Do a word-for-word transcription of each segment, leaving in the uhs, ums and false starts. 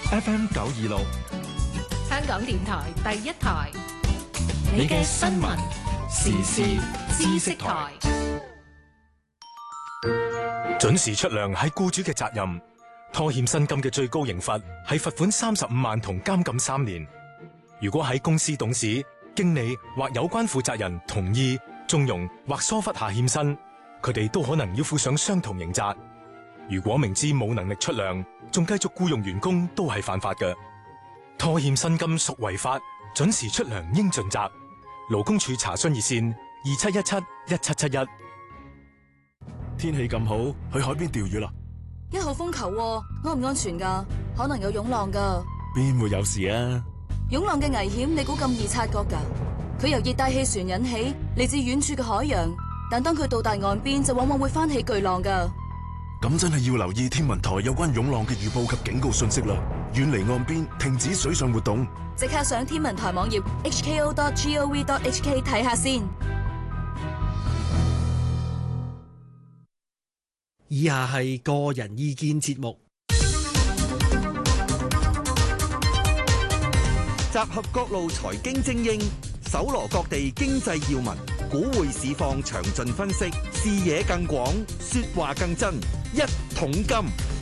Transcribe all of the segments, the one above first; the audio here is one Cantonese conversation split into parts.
F M 九二六， 香港電台第一台， 你嘅新聞時事知識台。 準時出糧係僱主嘅責任，拖欠薪金嘅最高刑罰係罰款三十五萬同監禁三年。如果喺公司董事、經理或有關負責人同意、縱容或疏忽下欠薪，佢哋都可能要負上相同刑責。如果明知冇能力出糧，仲繼續僱用員工，都係犯法嘅。拖欠薪金屬違法，準時出糧應盡責。勞工處查詢熱線二七一七一七七一。 天氣咁好，去海邊釣魚啦！ 一號風球喎，安唔安全噶？可能有湧浪噶。 邊會有事啊？ 湧浪嘅危險，你估咁易察覺噶？佢由熱帶氣旋引起，嚟自遠處嘅海洋，但當佢到達岸邊，就往往會翻起巨浪噶。 咁真係要留意天文台有關湧浪嘅預報及警告信息啦！遠離岸邊，停止水上活動。 即刻上天文台網頁 h k o dot gov dot h k 睇下先。 以下係個人意見節目， 集合各路財經精英，搜羅各地經濟要聞，股匯市況詳盡分析，視野更廣，說話更真。一桶金。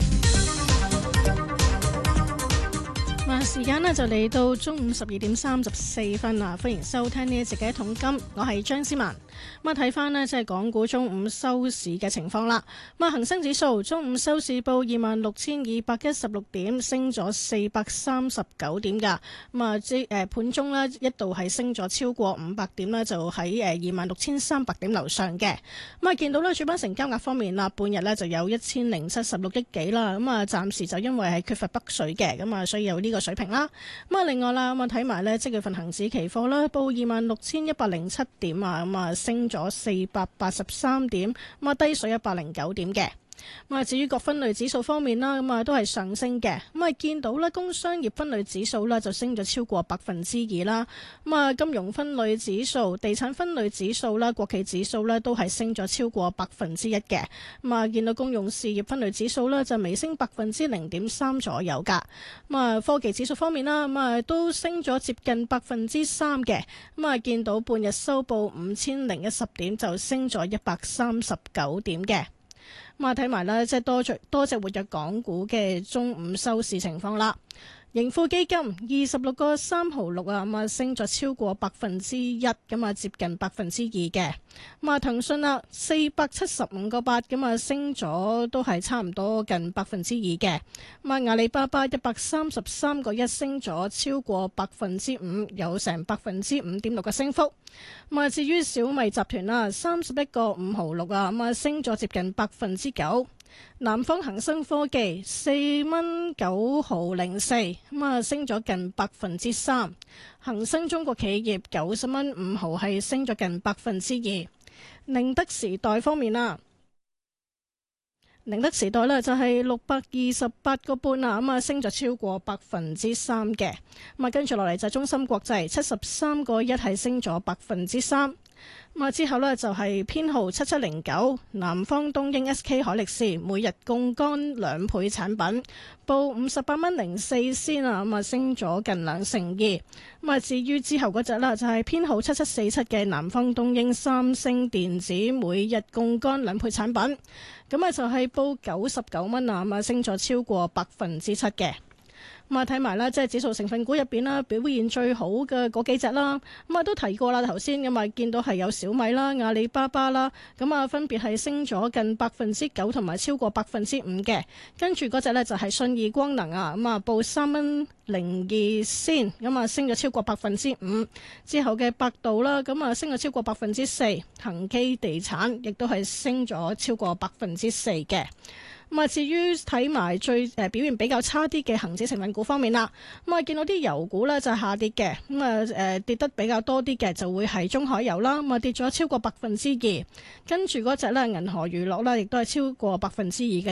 啊，時間呢就嚟到中午十二點三十四分啦，歡迎收聽呢一節嘅一桶金，我係張思文。咁啊，睇翻呢即係港股中午收市嘅情況啦。咁啊，恒生指數中午收市報二萬六千二百一十六點，升咗四百三十九點噶。咁啊，即誒盤中呢一度係升咗超過五百點啦，就喺誒二萬六千三百點樓上嘅。咁啊，見到呢主板成交額方面啦，半日呢就有一千零七十六億幾啦。咁啊，暫時就因為係缺乏北水嘅，咁啊，所以有呢個水平啦。咁啊，另外啦，咁啊睇埋呢即月份恒指期貨啦，報二萬六千一百零七點啊，咁啊升咗四百八十三點，咁啊低水一百零九點嘅。咁啊，至於各分類指數方面啦，咁啊都係上升嘅。咁啊，見到咧工商業分類指數咧就升咗超過百分之二啦。咁啊，金融分類指數、地產分類指數啦、國企指數咧都係升咗超過百分之一嘅。咁啊，見到公用事業分類指數咧就微升百分之零點三左右噶。咁啊，科技指數方面啦，咁啊都升咗接近百分之三嘅。咁啊，見到半日收報五千零一十點，就升咗一百三十九點嘅。咁啊，睇埋啦，即係多隻多隻活躍港股嘅中午收市情況啦。盈富基金二十六個三毫六啊，咁啊升咗超過百分之一，咁啊接近百分之二嘅。咁啊，騰訊啦四百七十五個八，咁啊升咗都係差唔多近百分之二嘅。咁啊，阿里巴巴一百三十三個一升咗超過百分之五，有成百分之五點六嘅升幅。咁啊，至於小米集團啦，三十一個五毫六啊，咁啊升咗接近百分之九。南方恒生科技四蚊九毫零四，咁啊升咗近百分之三。恒生中國企業九十蚊五毫係升咗近百分之二。寧德時代方面啦，寧德時代呢就係六百二十八個半啊，咁啊升咗超過百分之三嘅。咁啊跟住落嚟就係中芯國際七十三個一係升咗百分之三。咁啊之後呢，就係編號七七零九南方東英 S K 海力士每日槓桿兩倍產品，報五十八蚊零四仙啊，咁啊升咗近兩成二。咁啊至於之後嗰隻啦，就係編號七七四七嘅南方東英三星電子每日槓桿兩倍產品，咁啊就係報九十九蚊啊，咁啊升咗超過百分之七嘅。咁啊，睇埋啦，即係指數成分股入邊啦，表現最好嘅嗰幾隻啦。咁啊，都提過啦，頭先咁啊，見到係有小米啦、阿里巴巴啦，咁啊，分別係升咗近百分之九同埋超過百分之五嘅。跟住嗰隻呢，就係信義光能啊，咁啊報三蚊零二仙，咁啊升咗超過百分之五。之後嘅百度啦，咁啊升咗超過百分之四，恒基地產亦都係升咗超過百分之四嘅。咁啊，至於睇埋最誒表現比較差啲嘅恒指成分股方面啦，咁啊見到啲油股咧就係下跌嘅，咁啊誒跌得比較多啲嘅就會係中海油啦，咁啊跌咗超過百分之二，跟住嗰隻咧銀河娛樂啦，亦都係超過百分之二嘅。